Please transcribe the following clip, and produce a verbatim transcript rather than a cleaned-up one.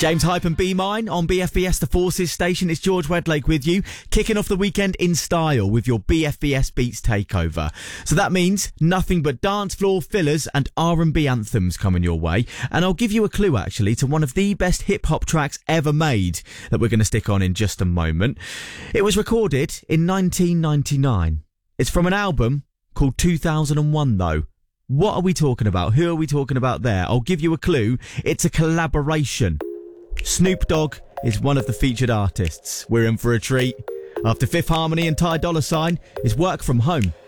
James Hype and Be Mine on B F B S The Forces station. It's George Wedlake with you, kicking off the weekend in style with your B F B S Beats takeover. So that means nothing but dance floor fillers and R and B anthems coming your way. And I'll give you a clue actually to one of the best hip-hop tracks ever made that we're going to stick on in just a moment. It was recorded in nineteen ninety-nine. It's from an album called two thousand one though. What are we talking about? Who are we talking about there? I'll give you a clue. It's a collaboration. Snoop Dogg is one of the featured artists. We're in for a treat. After Fifth Harmony and Ty Dolla Sign is Work From Home.